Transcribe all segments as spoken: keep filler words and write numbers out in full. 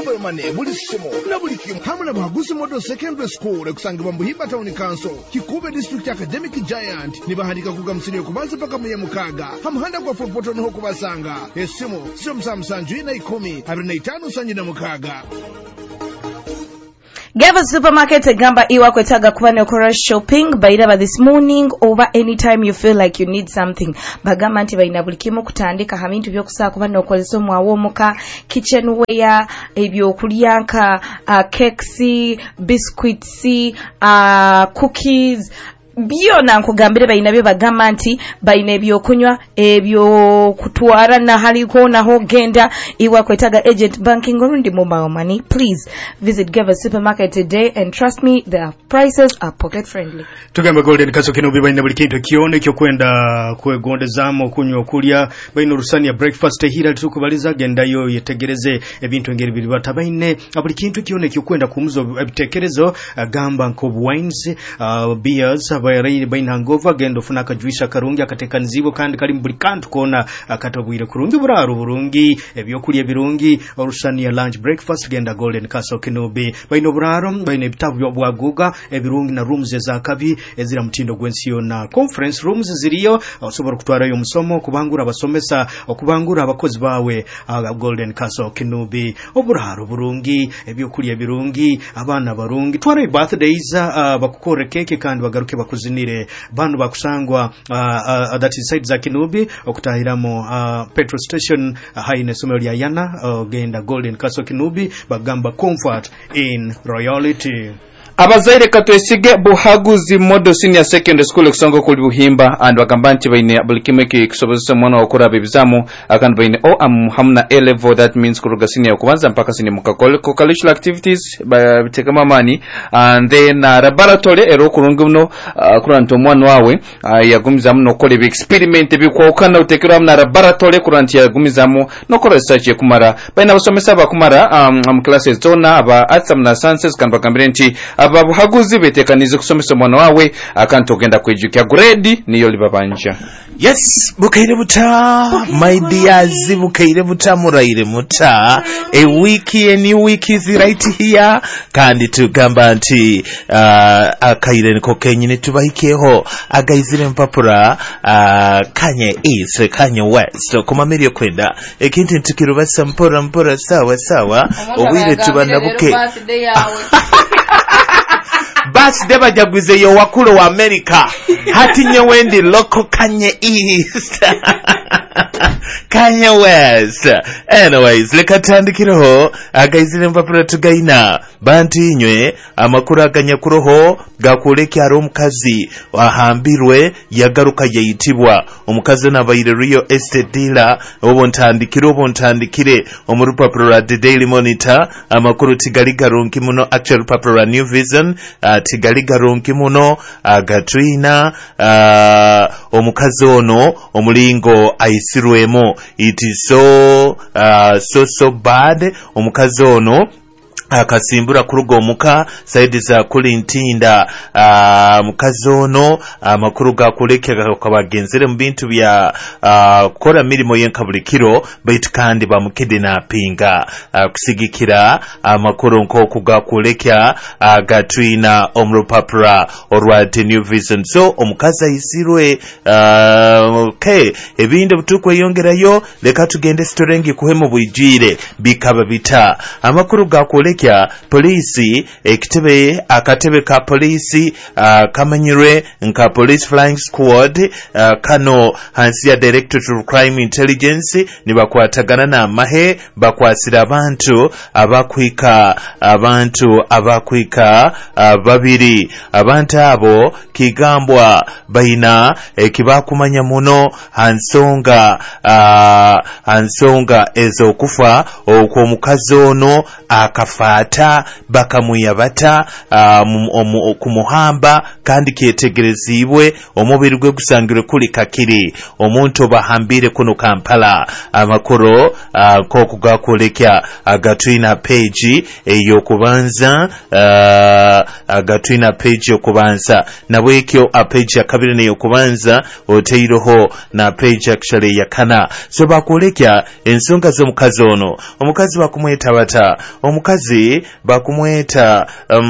mobile money buli simu na buli kimu hamwe na Bahaguzi Model Secondary School ekusangibwa mu Buhimba Town Council Kikube District Academic Giant nibahandika kuga msiri okubanza paka mu Mukaga hamuhanda kwa fopoto niho kubasanga esimu sio msamsanju ina ikumi abiri na itano sanji na Mukaga. Gava Supermarket egamba iwa kwetaga kuba nekora shopping bairaba this morning over anytime you feel like you need something. Bagamba nti baina buli kimu kutandika habintu byokusaa kuba nokolesa omwawo omuka kitchenware ebyo kulyanka uh, cakes, biscuits, uh, cookies byona nkugambire baina byo bagamba nti baina ebyokunywa ebyo kutwara na haliko naho genda iwa kwetaga agent banking orundi mobile money. Please visit Gava Supermarket today and trust me, the prices are pocket friendly. Tugamba Golden Castle Kinubi baina buli kintu kione kyo kwenda kwegondezamo kunywa okulya baina rusani ya breakfast hira tukubaliza genda yo yetegereze ebintu engeri biri batabaine buli kintu kione kyo kwenda kumuzo ebitekerezo gamba nko wines uh, beers bayari baina ngova gendo funaka juisha karungi akateka nzibo kandi kali mbuli kantu kona akatobwire kurungi buraro burungi ebyokulya birungi orusani ya lunch breakfast genda Golden Castle Kinubi baina buraro baina ebitabu byobwaguga ebirungi na rooms za kabi ezira mtindo gwensiyo na conference rooms ziriyo osobora kutwara yo musomo kubangura abasomesa okubangura abakozi bawe uh, Golden Castle Kinubi oburaro burungi ebyokulya birungi abana barungi twara birthdays uh, bakukore keke kandi bagaruke bakuzinire bantu bakusangwa uh, uh, that is side za Kinubi okutahiramo uh, petrol station uh, haine somero ya yana uh, genda Golden Castle Kinubi bagamba comfort in royalty. Abazaire katwesige Buhaguzi Model Senior Secondary School kusanga kuli Buhimba and bagambanti baine bulikimeki kusobozesa mwana wakura bebizamu akan baine o am hamna A level, that means kuruga senior kubanza mpaka senior mukakole ko curricular activities ba bitekama mani and then uh, laboratory ero kurungu no uh, kuranto mwana wawe uh, yagumizamu no kole experiment bikwa ukana utekera na laboratory kuranti yagumizamu no kole research kumara baina basomesa bakumara um, um classes zona aba arts na sciences kan bagambirenti aba Buhaguzi betekanize kusomesa mwana wawe akantogenda kwejukia grade niyo libabanja. Yes, bukaire buta my dears, bukaire buta muraire muta a wiki a new week is right here kandi tugamba nti uh, akaire niko kenyine tubahikeho agayizire mpapura uh, Kanye East Kanye West kuma meri kwenda ekintu ntukirubasa mpora mpora sawa sawa obwire tubanabuke Bas deba jagwize yo wakulu wa America hati nyewendi loko Kanye East Kanye West. Anyways, leka tandikiroho agayizire mpapura tugaina bantu inywe amakuru aganyakuroho gakuleke ari omukazi wahambirwe yagaruka yayitibwa omukazi nabayire Rio Estate dealer obo ntandikire obo ntandikire omurupapuro rwa The Daily Monitor amakuru tigali garunki muno actual rupapuro rwa New Vision uh, tigali garunki muno agatwina uh, omukazi ono omulingo aisirwemo. It is so uh, so so bad omukazi ono akasimbura kurugo muka saidi za kulintinda uh, mukazi ono amakuru uh, gakuleke kabagenzere mu bintu bya uh, kora mirimo yenkabulikiro baitu kandi bamukidinapinga uh, kusigikira amakuru uh, nko kugakuleka uh, gatwina omrupapura orwa The New Vision. So omukazi ayisirwe uh, okay ebinde butukwe yongerayo leka tugende storengi kuhemo bwijire bikaba bita amakuru gakuleke polisi ekitebe akatebe ka polisi uh, kamanyire nka police flying squad uh, kano hansi ya Directorate of Crime Intelligence ni bakwatagana na mahe bakwasira abantu abakwika abantu abakwika uh, babiri abantu abo kigambwa baina ekibakumanya muno hansonga uh, hansonga ezo kufa okwo mukazi ono akafa bata bakamuya bata uh, ku muhamba kandi ketegerezibwe omubiri gwe gusangire kuli kakiri omuntu bahambire kuno Kampala amakoro uh, koko gakolekya agatwina page eyo kubanza uh, agatwina page yokubanza nabwekyo a page ya kabiri ne yokubanza oteiroho na page actually ya kana so bakolekya ensonga zo mukazi ono omukazi bakumweta bata omukazi bakumweta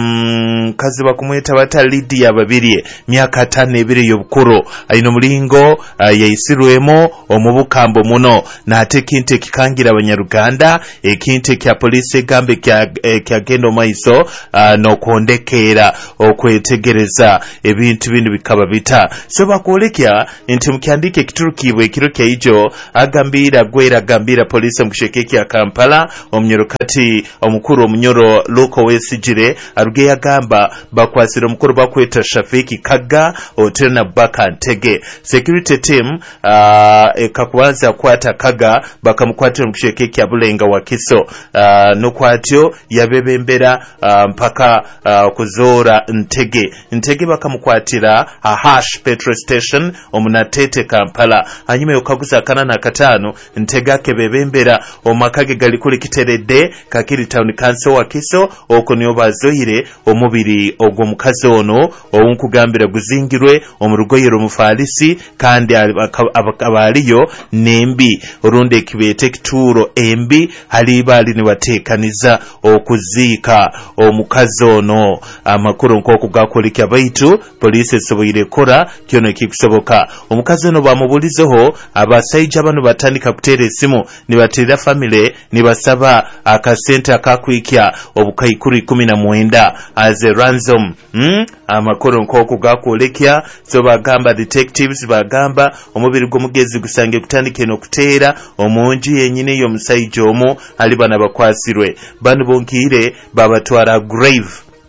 um, kazi bakumweta bata Lydia babiri myaka tano ebiri yobukuru ayino mulingo uh, yaisirwemo omubukambo muno nate kinte kikangira abanyaruganda ekinte kya police gambe kya eh, kya gendo maiso uh, no kondekera okwetegereza ebintu bino bikaba bita so bakolekya nti mukyandike kiturukibwe ekiro kya ijo agambira gwera agambira police mukushekeki ya Kampala omnyoro kati omukuru omnyoro loko wesigire aruge yagamba bakwasira omukuru bakweta Shafiki Kaga otena baka ntege security team uh, ekakubanza kwata Kaga bakamukwatira mukushekeki ya Bulenga Wakiso uh, nokwatyo yabebembera uh, mpaka uh, kuzora Ntege Ntege bakamukwatira a hash petrol station omunatete Kampala hanyuma yokaguza kana na katano Ntega kebebembera omakage gali kuli kiteredde kakiri town council Wakiso oko niyo bazohire omubiri ogwo mukazi ono owunkugambira guzingirwe omurugoyero mufalisi kandi abaliyo nembi orunde kibete kituro embi halibali ni watekaniza okuziika omukazi ono amakuru nkoko gakolekya baitu police soboyire kora kyono kikusoboka omukazi ono bamubulizeho abasaija bano batandika kutere simu ni batira family ni basaba akasenta akakwikya obukaikuru kumi na mwenda as a ransom hmm? amakuru nkoko gakolekya so bagamba detectives bagamba omubiri gw'omugezi gusange kutandike no kutera omunji yenyine yo musaija omo ali bana bakwasirwe bano bonkire babatwara grave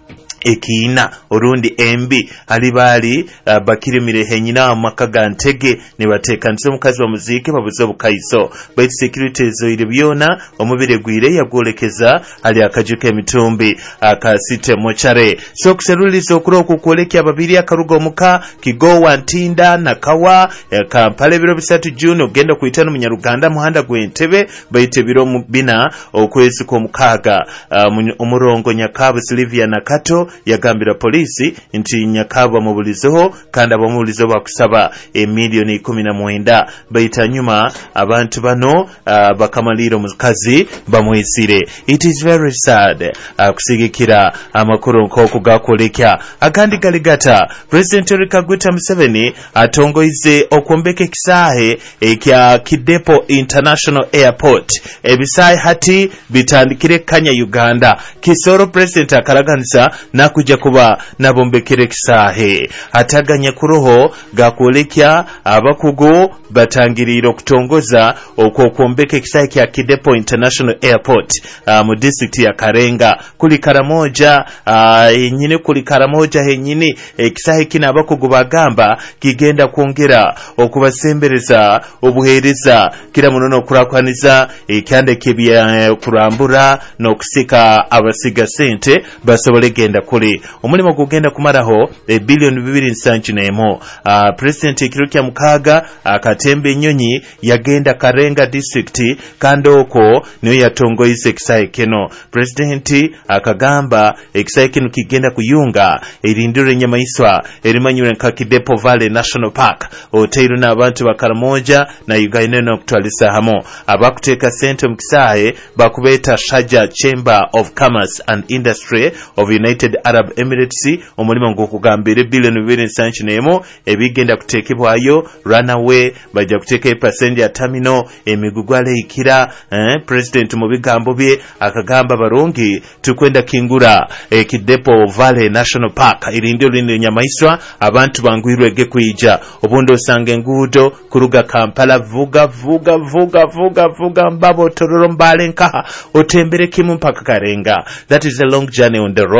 ekina orundi embi alibali uh, bakirimire henyina amakaga Ntege ne bateka nso mukazi wa muzike babuzo bukaiso but security zo iri byona omubire gwire yagolekeza ali akajuke mitumbi akasite mochare so kuserulizo kuroku kuolekya ababiri akarugo muka Kigowa Ntinda na Kawa Kampala biro bisatu June ogenda kuitana munyaruganda muhanda gwentebe bayite biro mubina okwezi ko mukaga uh, umurongo Nyakabu Silvia na Kato yagambira polisi nti Nyakaba mubulizeho kandi abamubulizeho bakusaba emiliyoni kumi na mwenda bayita nyuma abantu bano uh, bakamalira omukazi bamwesire. It is very sad uh, kusigikira amakuru nkoko gakolekya agandi galigata President Kaguta Museveni atongoize okwombeka kisahe ekya Kidepo International Airport ebisahe hati bitandikire Kanya Uganda Kisoro President akaraganisa na kuja kuba nabombekere kisahe ataganya kuroho gakolekya abakugo batangirira okutongoza okwombeka kisahe kya Kidepo International Airport uh, mu district ya Karenga kuli Karamoja uh, nyine kuli Karamoja henyini ekisahe kina abakugo bagamba kigenda kwongera okubasembereza obuhereza kira munono kurakwaniza ekyande kibya kurambura no kusika abasiga sente basobole genda kuli omulimo kugenda kumaraho e billion bibiri nsanju nemo uh, president ekirukya mukaga akatembe nyonyi yagenda Karenga district kandoko niyo yatongoise kisahe kino president akagamba ekisahe kino kigenda kuyunga erindire nyamaiswa erimanyure nka Kidepo Valley National Park oteiru na abantu bakaramoja na Uganda no kutwalisa hamo abakuteka sente mukisahe bakubeta Sharjah Chamber of Commerce and Industry of United Arab Emirates omulimo ngokugambira billion bibiri nsanju nemo ebigenda kutekebwayo runaway bajja kuteka passenger terminal emigugwale ikira eh, president mu bigambo bye akagamba barongi tukwenda kingura eh, Kidepo Valley National Park irindio lindi nyamaiswa abantu bangwirwe ge kuija obundo sange ngudo kuruga Kampala vuga vuga vuga vuga vuga mbabo tororo mbale nkaha otembere kimu mpaka Karenga. That is a long journey on the road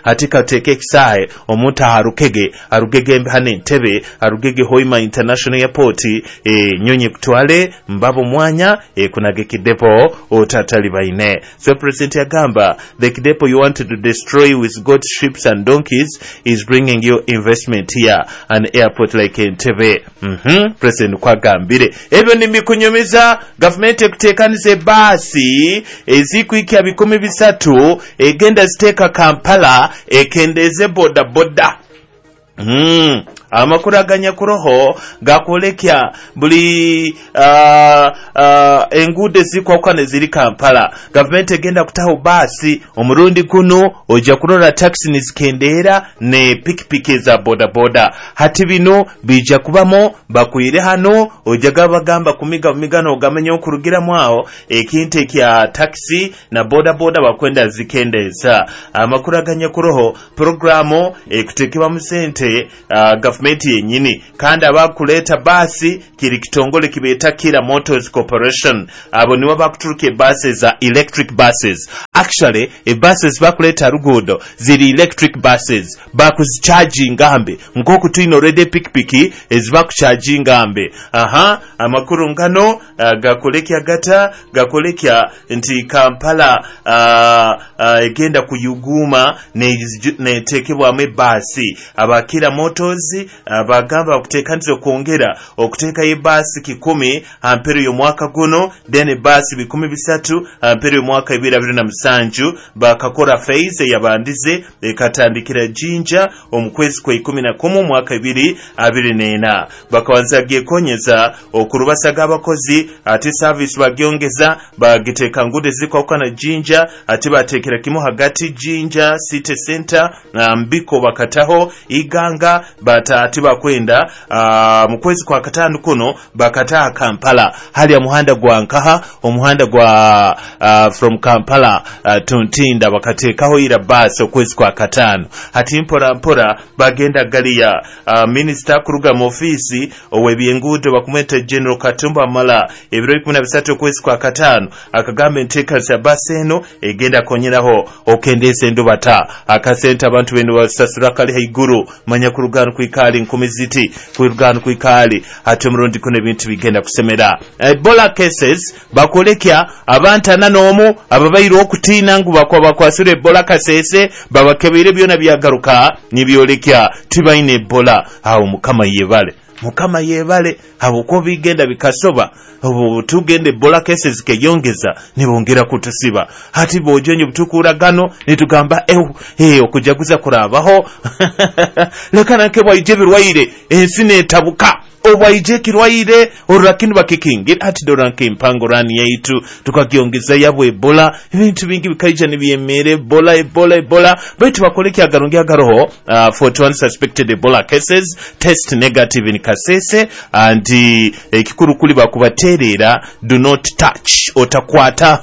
atika teke kisae omuta harukege arugege hane ntebe arugege Hoima International Airport e nyonye kutwale mbabo mwanya e kunage kidepo otatali baine. So President Yagamba, the kidepo you wanted to destroy with goat, sheep and donkeys is bringing you investment here, an airport like Entebbe. Mhm. President Kwagambire ebyo nimikunyumiza government ekutekanize basi ezikuikya bikumi bisatu egenda ziteka Kampala ekendeze boda boda. Mm. Amakuru aganya kuroho gakolekya buli uh, uh, engude zikwa kwane ziri Kampala. Government egenda kutaho basi omurundi kuno oja kurora taxi nizikendera ne pikipiki za boda boda. Hati bino bija kubamo bakuyire hano oja gabagamba kumiga migano ogamenyo kurugira mwao ekinte kya taxi na boda boda bakwenda zikendeza. Amakuru aganya kuroho programo ekutekiwa musente uh, government yenyini kandi abakuleta basi kiri kitongole kibeta Kira Motors Corporation abo nibo bakuturuke buses za electric buses. Actually e buses bakuleta rugodo ziri electric buses bakuzicharge ngambe ngoko tuino rede pikipiki ezibakucharge ngambe. Aha amakuru ngano uh, gakolekya gata gakolekya nti Kampala uh, uh, egenda kuyuguma ne netekebwa ame basi abakira Motors abagamba okutekaniriza okwongera okuteeka ebasi kikumi amperi yo mwaka guno then basi bikumi bisatu amperi yo mwaka ibiri abiri na musanju bakakora phase yabandize ekatandikira Jinja omukwezi kwa ikumi na kumwe mwaka ibiri abiri nena bakawanza gekonyeza okurubasaga abakozi ati service bagyongeza bagiteka ngude ziko kana Jinja ati batekera kimo hagati Jinja City Center na Mbiko bakataho Iganga bata ati bakwenda uh, mukwezi kwa katanu kuno bakataa Kampala hali ya muhanda gwa Nkaha omuhanda gwa uh, from Kampala uh, Tuntinda bakatekaho ira basi okwezi kwa katanu hati mpora mpora bagenda gali ya uh, minister kuruga mu ofisi owebyengude bakumeta General Katumba Mala ebiro ikumi na bisatu okwezi kwa katanu akagambe nteka za basi eno egenda konyeraho okendese ndubata akasenta abantu benu basasura kali haiguru manya kurugana kuikali nkumi ziti kurugana kuikali ate murundi kune bintu bigenda kusemera. Ebola cases bakolekya abantu ananomu ababayiro okutina ngu bakwa bakwasure Ebola kasese babakebere byona byagaruka nibyolekya tibaine Ebola awo mukama yebale mukama yebale abo ko bigenda bikasoba obu tugende Ebola cases keyongeza nibongera kutusiba hati bojenye butukura gano nitugamba ewu eh okujaguza kurabaho lekana ke bwajebirwaire ensine tabuka obwajekirwaire orakini bakikingira ati doranke impango rani yaitu tukagiongeza yabo Ebola ibintu bingi bikaija nibyemere Ebola Ebola Ebola betu bakolekya garongi agaroho uh, forty-one suspected Ebola cases test negative in Kasese and ekikuru uh, kuli bakubaterera do not touch otakwata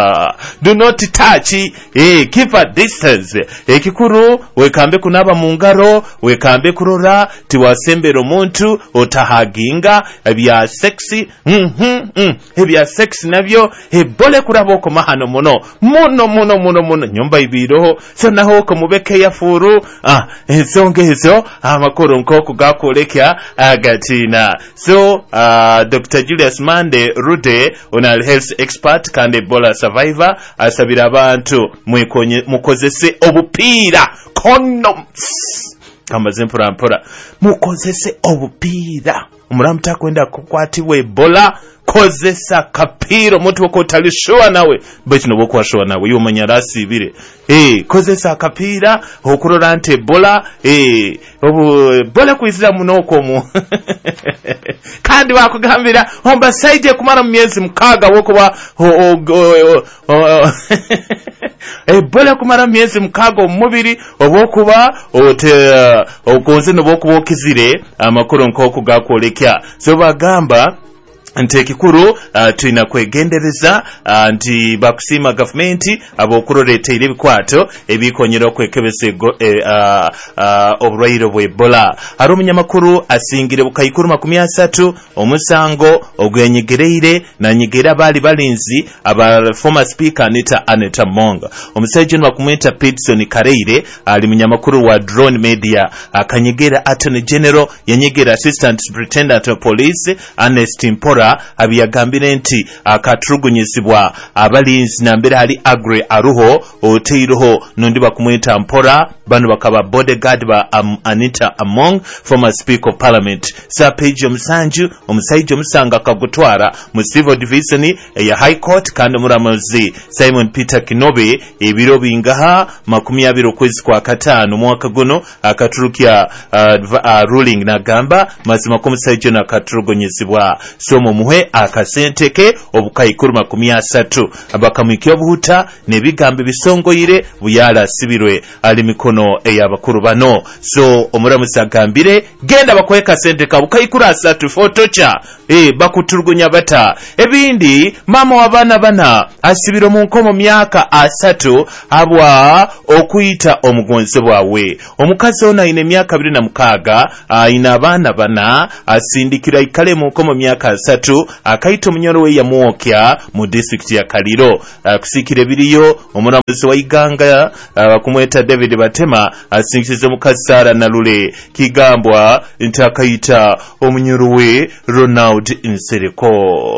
do not touch eh keep a distance ekikuru wekambe kunaba mu ngaro wekambe kurora tiwasembera omuntu otahaginga ebya sexy mhm mm, ebya sexy nabyo ebole kuraboko mahano muno muno muno muno muno nyumba ibiro so naho ko mubeke ya furu ah ensongezo amakuru nkoko gakolekya agatina. So uh, Doctor Julius Mande Rude onal health expert kandi Ebola survivor asabira abantu mwekonye mukozese obupira condoms kamba zempura mpura mukozese obupira umuramta kwenda kukwatiwe Ebola kozesa kapiro mutu wako talishowa nawe bechino wako washowa nawe yu manyarasi ibire eh kozesa kapira okurora ante Ebola eh obu Ebola kuizira munoko mu kandi bakugambira omba saije kumara mu myezi mukaga woko ba Ebola kumara mu myezi mukaga omubiri obokuba ote okonze no bokuba okizire amakuru nkoko gakolekya so bagamba nti ekikulu uh, tulina kwegendereza uh, nti bakusima gavumenti ab'okuloleetera ebikwato ebikonyera okwekebeza eh, uh, uh, obulwaire bwa Ebola. Ali omunyamakulu asingire bukayikulu makumi asatu omusango ogwenyigireire nanyigira baali balinzi aba former speaker Anita Anita Among. Omusajja ono bakumweta Peterson Kareire ali munyamakulu wa Drone Media akanyigera Attorney General yanyigira Assistant Superintendent of Police Ernest Mpora abiyagambire nti akatulugunyizibwa abalinzi nambere ali Agre Aruho oteiroho nondi bakumweta Mpora bano bakaba bodyguard ba um, Anita Among former Speaker of Parliament. Sa page omusanju omusajja omusanga kagutwara mu Civil Division ya High Court kandi muramuzi Simon Peter Kinobe ebiro bingaha makumi abiri okwezi kwa katano mwaka guno akatulukya uh, uh, ruling na gamba mazima ko omusajja na katulugonyizibwa somo muhe akasenteke obukayikulu makumi asatu abakamwikya obuhuta nebigambo bisongoyire buyala sibirwe ali mikono eyabakuru bano. So omuramuzi agambire genda bakweka senteke obukayikulu asatu fotocha eh bakutulugunya bata ebindi mama wabana bana asibiro mu nkomo myaka asatu abwa okuyita omugonze bwawe. Omukazi ono ine myaka abiri na mukaaga ina abana bana asindikira ikale mu nkomo myaka asatu akaito munyoro we yamuokya mu district ya Kaliro. Kusikire biriyo omuramuzi wa Iganga bakumweta David Batema asingize mukazi Sara Nalule kigambwa ntakayita omunyoro we Ronald Nsereko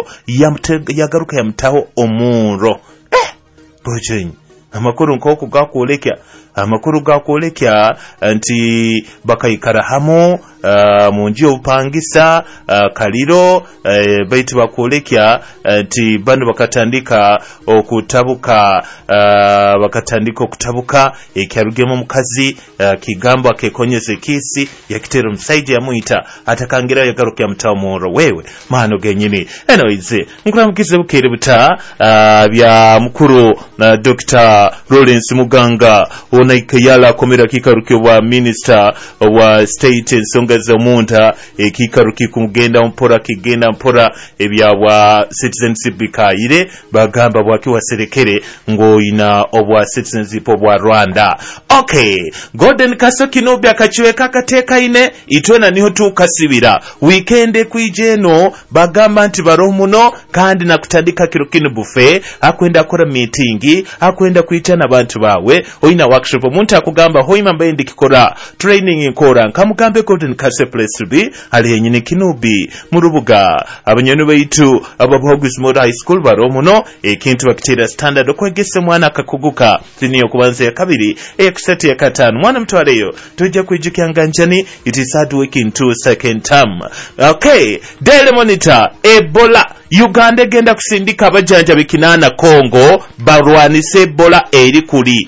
yagaruka yamtaho omuro eh bojenyi amakuru nkoko gakolekya amakuru gakolekya nti bakayikara hamo uh, munji obupangisa uh, Kaliro uh, baiti bakolekya nti uh, bano bakatandika okutabuka uh, bakatandika okutabuka ekyarugemo mukazi uh, kigambo akekonyeze kisi yakitero msaije yamuita atakangira yagaruka mtawo moro wewe mano genyini. Anyways nkuramukize bukere buta uh, bya mukuru uh, Doctor Lawrence Muganga ona ikayala komera kikaruki wa minister wa state ensonga za munda ekikaruki kumugenda mpora kigenda mpora ebyawa citizenship kaire bagamba bwaki waserekere ngo ina obwa citizenship obwa Rwanda. Okay, Golden Kasoki no byakachiweka kateka ine itwena niho tukasibira weekend kwijeno bagamba nti baromuno kandi nakutandika kirukino buffet akwenda kora meeting akwenda kuitana abantu bawe oina workshop omuntu akugamba hoima mbaye ndikikora training nkora nkamugambe Golden Kase place to be ali yenyine kinubi mu rubuga abanyoni baitu ababogis mod high school baromuno ekintu bakitera standard okwegese mwana akakuguka tiniyo kubanza ya kabiri exet ya katano mwana mtwareyo tujja kwijukya njani it is hard week into second term. Okay, Daily Monitor Ebola Uganda genda kusindika abajanja bikinana Kongo barwanise Ebola eri kuli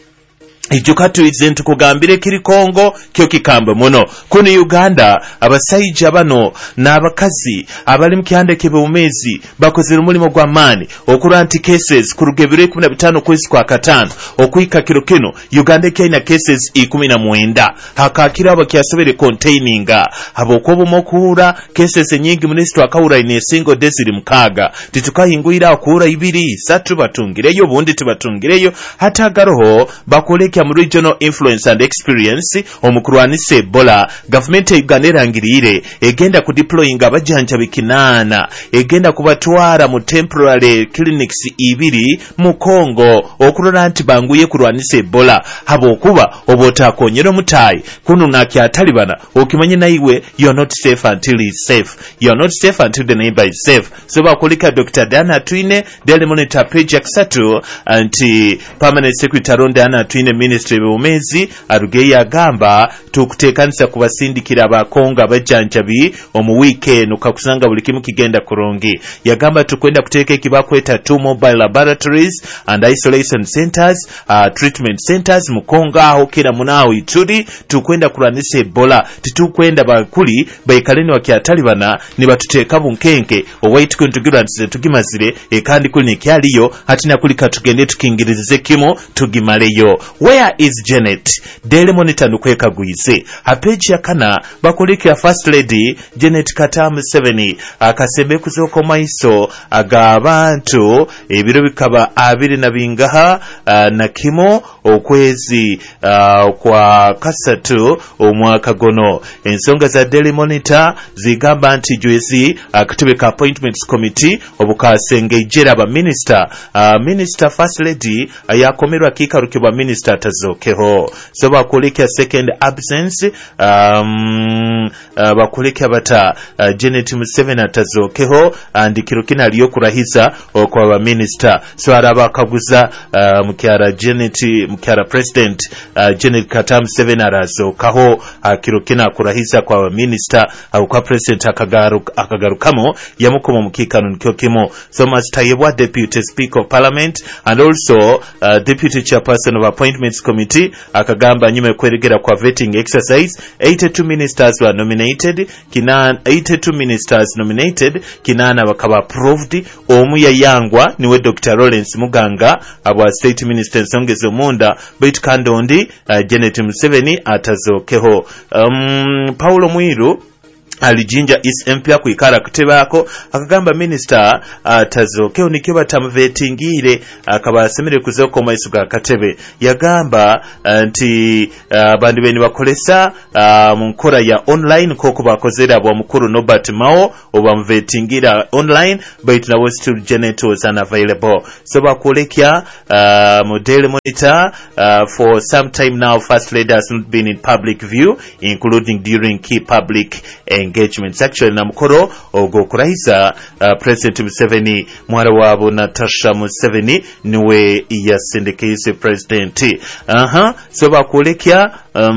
ijuka tuize ntukugambire kiri Kongo kyo kikambe muno kuni Uganda abasaija bano n'abakazi abali mukihande umezi bakozera umulimo gwa mani okura anti cases kurugebire kumi na bitano kwezi kwa katano okuika kiro kino Uganda kina cases ikumi na mwenda hakakira abakiasobere containinga abokobo mokura cases nyingi minister akawura ine single desiri mkaga titukahingwira okura ibiri satu batungireyo bundi tubatungireyo hata garoho bakole mu regional influence and experience omukurwanise Ebola government ya Uganda erangirire egenda ku deploying abajanja bikinana egenda kubatwara mu temporary clinics ibiri mu Kongo okurora anti banguye kurwanise Ebola habo kuba obota konyero mutai kuno nakya talibana okimanye naiwe you are not safe until he is safe, you are not safe until the neighbor is safe. So bakolika Doctor Dana Twine Daily Monitor page aksatu anti permanent secretary Dana Twine ministry b'umezi arugeya gamba tukutekanisa kubasindikira abakonga abajanjabi omu weekend ukakusanga buli kimu kigenda kurongi yagamba tukwenda kuteka ekibakweta two mobile laboratories and isolation centers uh, treatment centers mukonga aho kira munao ituri tukwenda kuranise Ebola titukwenda bakuli baikaleni wakyatalibana ni batuteka bunkenke owait kuntugiranse tugimazire e kandi kuli kyaliyo hatina kulika tugende tukingirize kimo tugimaleyo we where is Janet? Daily Monitor nukwekagwize hapeji ya kana bakuliki ya First Lady Janet Katamu Museveni akasembe kuzoko maiso aga abantu ebiro bikaba abiri na bingaha uh, na kimo okwezi uh, kwa kasatu omwaka gono. Ensonga za Daily Monitor zigamba nti juezi akatebe uh, ka Appointments Committee obukasenge ijera aba minister uh, Minister First Lady ayakomerwa kikarukibwa minister tazokeho. So bakuliki second absence um, uh, bakuliki bata uh, Janet Museveni atazokeho and kirukina liyo kurahisa kwa ba minister. So araba kaguza uh, mkiara Janet mkiara President uh, Janet Katamu Museveni arazokaho uh, kirukina kurahisa kwa ba minister au kwa President akagaru akagarukamo yamukomo mukikano nikyo kimo. So mastayebwa Deputy Speaker of Parliament and also uh, Deputy Chairperson of Appointments Committee akagamba nyume kweregera kwa vetting exercise. Eighty-two ministers were nominated, kinana eighty-two ministers nominated, kinana bakaba approved. Omu ya yangwa niwe Doctor Lawrence Muganga abwa State Minister Nsongezo Munda baitu kandondi uh, Janet Museveni atazokeho. um, Paulo Mwiru alijinja is mpya kuikara kutebako akagamba minister atazokeho nikiba tamvetingire akabasemere kuzoko maisu ga katebe. Yagamba nti uh, bandi beni bakolesa uh, munkora ya online koko bakozera bwa mukuru Nobert Mao oba mvetingira online but na was still Janet was unavailable. So bakolekya uh, model monitor uh, for some time now. First Lady has not been in public view including during key public engagement. Actually na mukoro ogo kurahisa uh, President Museveni mwara wabo Natasha Museveni niwe yasindikise president. Aha, so bakulekya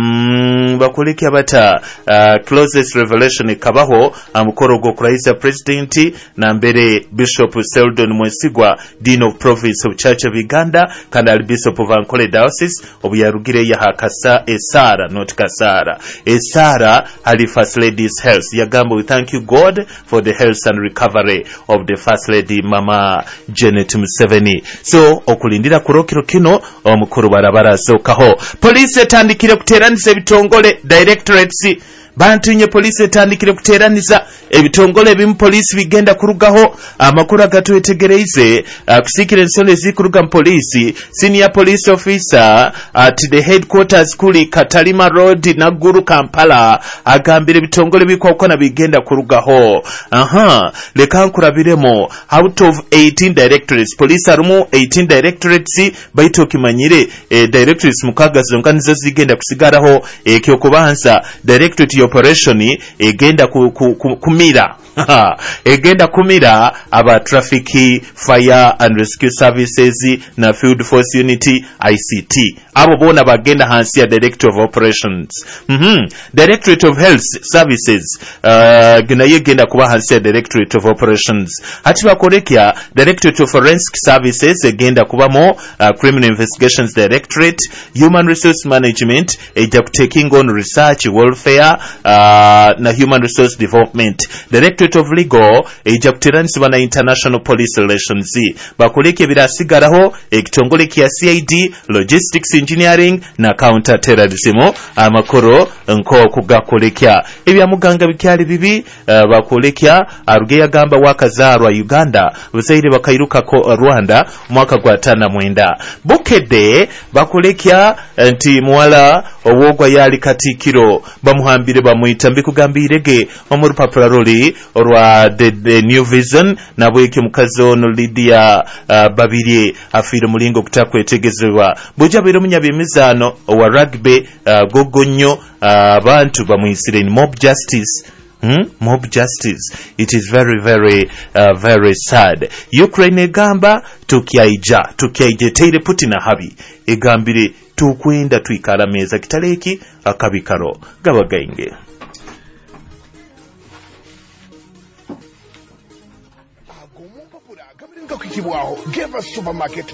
um, bakulekya bata uh, closest revelation kabaho amukoro ogo kurahisa president na mbere Bishop Seldon Mwesigwa Dean of Province of Church of Uganda kandi Bishop of Ankole Diocese obuyarugire ya hakasa Esara not Kasara. Esara ali First Lady's health. Yagamba, we thank you God for the health and recovery of the First Lady Mama Janet Museveni. So okulindira kurokiro kino omukuru barabara zokaho. Police etandikire kuteranisa bitongole directorates. Bantu nye police etandikire kuteranisa ebitongole bimu police bigenda kurugaho amakuru agatuetegereize uh, kusikira ensonga ezikuruga mu police. Senior police officer at the headquarters kuli Katalima Road Naguru Kampala agambire bitongole bikokona bigenda kurugaho. Aha, lekankurabiremo out of eighteen directorates police arumu eighteen directorates baito kimanyire eh, directorates mukaga zonka nizo zigenda kusigaraho ekyo eh, kubanza directorate operation egenda ku, ku, ku, kumira egenda kumira aba traffic, fire and rescue services na field force unity I C T. Abo bona bagenda hansi ya director of operations. Mhm. Directorate of health services uh, gina yegenda kuba hansi ya directorate of operations. Hati bakolekya directorate of forensic services egenda kuba mo uh, criminal investigations directorate. Human resource management eja taking on research, welfare uh, na human resource development. Directorate of legal eja kuteranisiba na international police relations. Bakolekya birasigaraho ekitongole kya C I D, logistics engineering na counter terrorism amakoro nko kugakolekya ebya muganga bikyali bibi. Uh, bakolekya aruge yagamba wakazarwa Uganda busaire bakairuka ko Rwanda mwaka gwa tana mwenda. Bukede bakolekya nti mwala owogwa yali katikiro bamuhambire bamuita mbikugambirege omurupapula roli orwa the, the New Vision nabweke mukazo no Lydia uh, babiri afire mulingo kutakwetegezebwa bujabiro munyabimizano wa rugby uh, gogonyo abantu uh, bamuisire in mob justice. Hmm? Mob justice. It is very very uh, very sad. Ukraine egamba tukiaija tukiaije teire Putin habi egambire tukwenda twikala meza kitaleki akabikaro gabagainge. Give us supermarket